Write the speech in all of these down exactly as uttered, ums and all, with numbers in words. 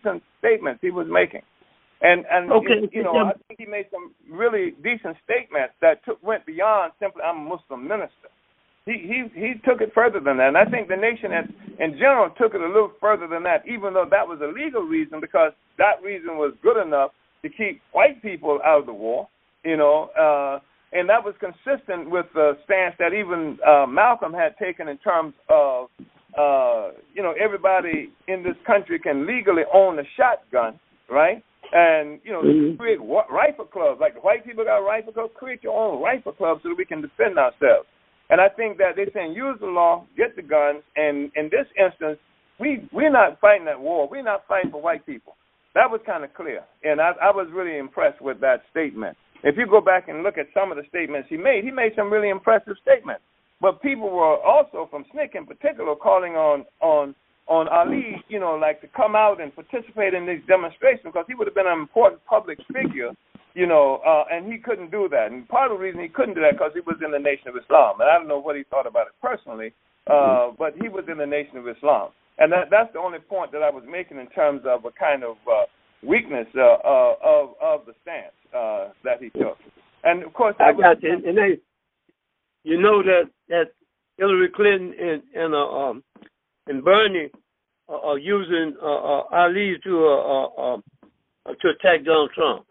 decent statements he was making. And, and okay. you know, I think he made some really decent statements that took, went beyond simply, I'm a Muslim minister. He, he, he took it further than that. And I think the nation as, in general took it a little further than that, even though that was a legal reason, because that reason was good enough to keep white people out of the war, you know, uh, and that was consistent with the stance that even uh, Malcolm had taken in terms of, uh, you know, everybody in this country can legally own a shotgun, right? And, you know, mm-hmm. create wa- rifle clubs. Like the white people got rifle clubs, create your own rifle clubs so that we can defend ourselves. And I think that they're saying use the law, get the guns, and in this instance, we, we're not fighting that war. We're not fighting for white people. That was kind of clear, and I, I was really impressed with that statement. If you go back and look at some of the statements he made, he made some really impressive statements. But people were also, from S N C C in particular, calling on on on Ali, you know, like to come out and participate in these demonstrations because he would have been an important public figure, you know, uh, and he couldn't do that. And part of the reason he couldn't do that because he was in the Nation of Islam. And I don't know what he thought about it personally, uh, but he was in the Nation of Islam. And that, that's the only point that I was making in terms of a kind of uh, weakness uh, uh, of of the stance uh, that he took. And, of course, I got you. And they, you know that, that Hillary Clinton and, and, uh, um, and Bernie are, are using uh, uh, Ali to, uh, uh, uh, to attack Donald Trump.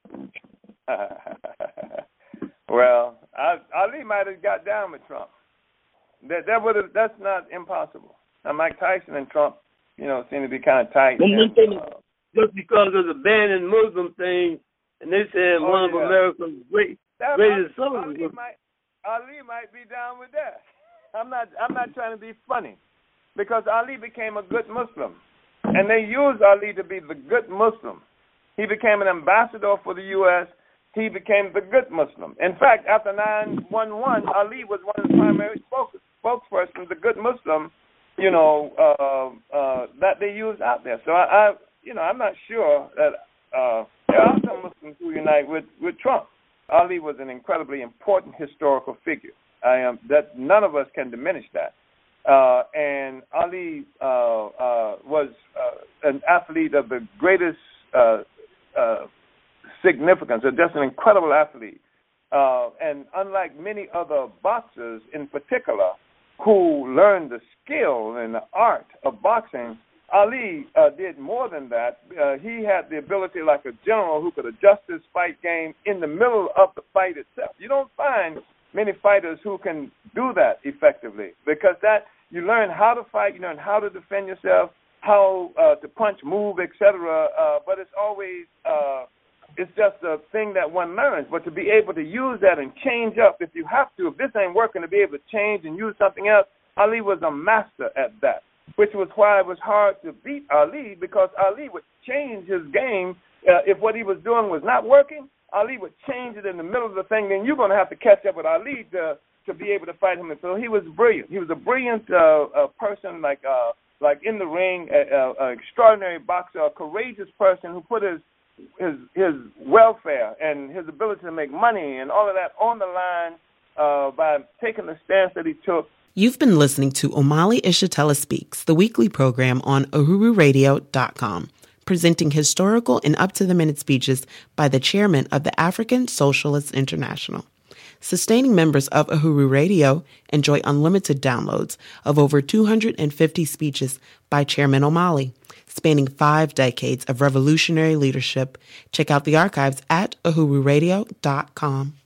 Well, I, Ali might have got down with Trump. That, that would have, that's not impossible. Now, Mike Tyson and Trump, you know, seem to be kind of tight. And, uh, just because of the banning Muslim thing, and they said oh, one yeah. of America's great, that greatest soldiers. Ali might, Ali might be down with that. I'm not. I'm not trying to be funny, because Ali became a good Muslim, and they used Ali to be the good Muslim. He became an ambassador for the U S He became the good Muslim. In fact, after nine one one, Ali was one of the primary spokes, spokespersons, the good Muslim, you know, uh, uh, that they use out there. So I, I, you know, I'm not sure that uh, there are some Muslims who unite with, with Trump. Ali was an incredibly important historical figure. I am that none of us can diminish that. Uh, and Ali uh, uh, was uh, an athlete of the greatest uh, uh, significance, just an incredible athlete. Uh, and unlike many other boxers in particular, who learned the skill and the art of boxing, Ali uh, did more than that. Uh, he had the ability, like a general, who could adjust his fight game in the middle of the fight itself. You don't find many fighters who can do that effectively, because that you learn how to fight, you learn how to defend yourself, how uh, to punch, move, et cetera. Uh, but it's always uh, it's just a thing that one learns. But to be able to use that and change up if you have to, if this ain't working, to be able to change and use something else, Ali was a master at that, which was why it was hard to beat Ali, because Ali would change his game. Uh, if what he was doing was not working, Ali would change it in the middle of the thing. Then you're going to have to catch up with Ali to to be able to fight him. And so he was brilliant. He was a brilliant uh, uh, person, like uh, like in the ring, an uh, uh, extraordinary boxer, a courageous person who put his his his welfare and his ability to make money and all of that on the line uh, by taking the stance that he took. You've been listening to Omali Ishitella Speaks, the weekly program on uhuru radio dot com, presenting historical and up-to-the-minute speeches by the chairman of the African Socialists International. Sustaining members of Uhuru Radio enjoy unlimited downloads of over two hundred fifty speeches by Chairman Omali, spanning five decades of revolutionary leadership. Check out the archives at uhuru radio dot com.